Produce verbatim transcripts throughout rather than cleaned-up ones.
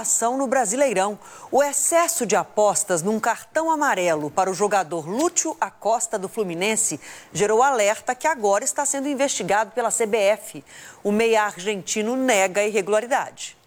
situação no Brasileirão. O excesso de apostas num cartão amarelo para o jogador Lúcio Acosta do Fluminense gerou alerta que agora está sendo investigado pela C B F. O meia argentino nega a irregularidade.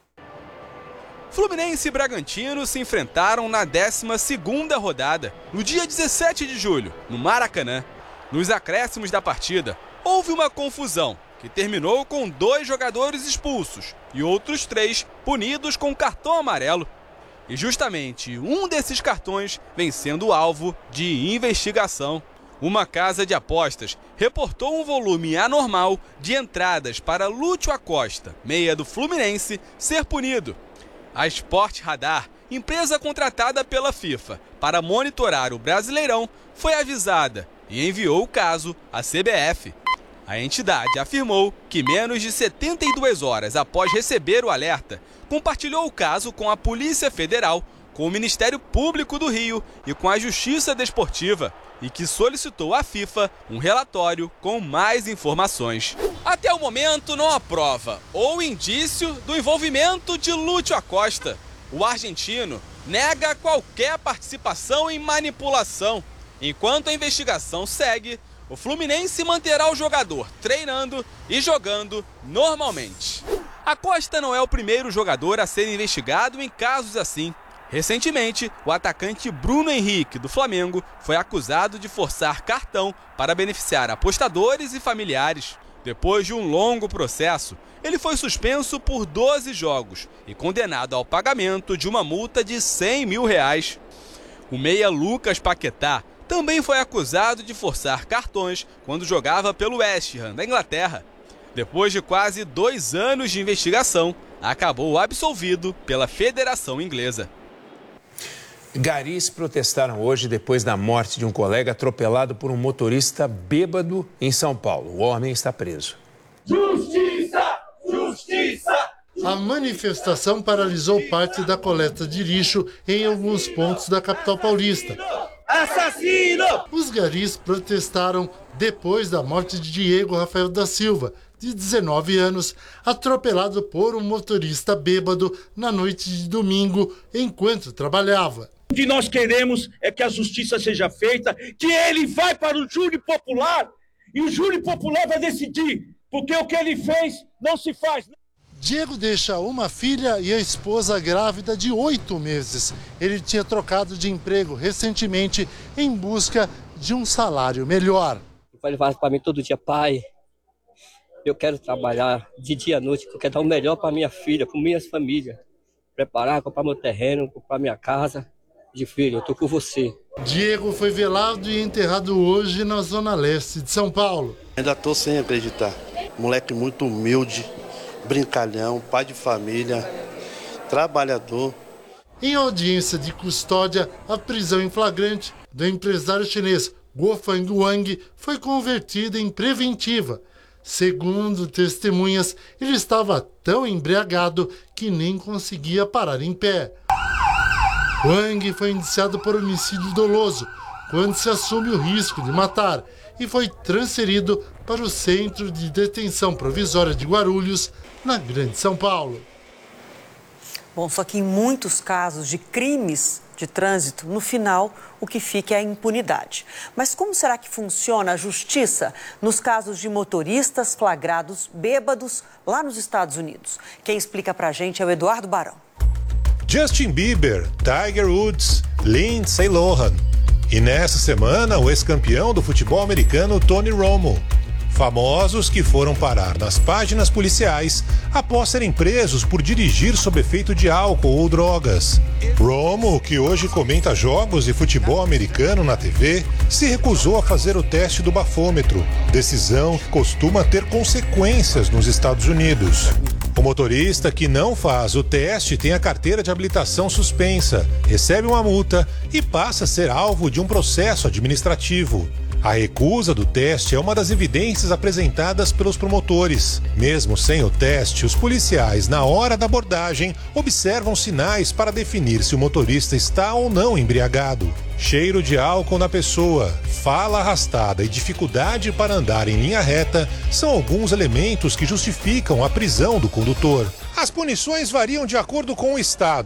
Fluminense e Bragantino se enfrentaram na décima segunda rodada, no dia dezessete de julho, no Maracanã. Nos acréscimos da partida, houve uma confusão que terminou com dois jogadores expulsos e outros três punidos com cartão amarelo. E justamente um desses cartões vem sendo alvo de investigação. Uma casa de apostas reportou um volume anormal de entradas para Lúcio Acosta, meia do Fluminense, ser punido. A Sport Radar, empresa contratada pela FIFA para monitorar o Brasileirão, foi avisada e enviou o caso à C B F. A entidade afirmou que menos de setenta e duas horas após receber o alerta, compartilhou o caso com a Polícia Federal, com o Ministério Público do Rio e com a Justiça Desportiva, e que solicitou à FIFA um relatório com mais informações. Até o momento não há prova ou indício do envolvimento de Lúcio Acosta. O argentino nega qualquer participação em manipulação. Enquanto a investigação segue, o Fluminense manterá o jogador treinando e jogando normalmente. Acosta não é o primeiro jogador a ser investigado em casos assim. Recentemente, o atacante Bruno Henrique, do Flamengo, foi acusado de forçar cartão para beneficiar apostadores e familiares. Depois de um longo processo, ele foi suspenso por doze jogos e condenado ao pagamento de uma multa de cem mil reais. O meia Lucas Paquetá também foi acusado de forçar cartões quando jogava pelo West Ham, da Inglaterra. Depois de quase dois anos de investigação, acabou absolvido pela Federação Inglesa. Garis protestaram hoje depois da morte de um colega atropelado por um motorista bêbado em São Paulo. O homem está preso. Justiça! Justiça! A manifestação paralisou parte da coleta de lixo em alguns pontos da capital paulista. Assassino! Os garis protestaram depois da morte de Diego Rafael da Silva, de dezenove anos, atropelado por um motorista bêbado na noite de domingo enquanto trabalhava. O que nós queremos é que a justiça seja feita, que ele vai para o júri popular e o júri popular vai decidir, porque o que ele fez não se faz. Diego deixa uma filha e a esposa grávida de oito meses. Ele tinha trocado de emprego recentemente em busca de um salário melhor. Ele fala para mim todo dia, pai, eu quero trabalhar de dia à noite, eu quero dar o melhor para minha filha, para minha família. Preparar, comprar meu terreno, comprar minha casa. De filho, eu tô com você. Diego foi velado e enterrado hoje na zona leste de São Paulo. Ainda tô sem acreditar. Moleque muito humilde, brincalhão, pai de família, trabalhador. Em audiência de custódia, a prisão em flagrante do empresário chinês Guo Fang Wang foi convertida em preventiva. Segundo testemunhas, ele estava tão embriagado que nem conseguia parar em pé. Wang foi indiciado por homicídio doloso, quando se assume o risco de matar, e foi transferido para o Centro de Detenção Provisória de Guarulhos, na Grande São Paulo. Bom, só que em muitos casos de crimes de trânsito, no final, o que fica é a impunidade. Mas como será que funciona a justiça nos casos de motoristas flagrados bêbados lá nos Estados Unidos? Quem explica pra gente é o Eduardo Barão. Justin Bieber, Tiger Woods, Lindsay Lohan. E nessa semana, o ex-campeão do futebol americano Tony Romo. Famosos que foram parar nas páginas policiais após serem presos por dirigir sob efeito de álcool ou drogas. Romo, que hoje comenta jogos de futebol americano na T V, se recusou a fazer o teste do bafômetro, decisão que costuma ter consequências nos Estados Unidos. O motorista que não faz o teste tem a carteira de habilitação suspensa, recebe uma multa e passa a ser alvo de um processo administrativo. A recusa do teste é uma das evidências apresentadas pelos promotores. Mesmo sem o teste, os policiais, na hora da abordagem, observam sinais para definir se o motorista está ou não embriagado. Cheiro de álcool na pessoa, fala arrastada e dificuldade para andar em linha reta são alguns elementos que justificam a prisão do condutor. As punições variam de acordo com o estado.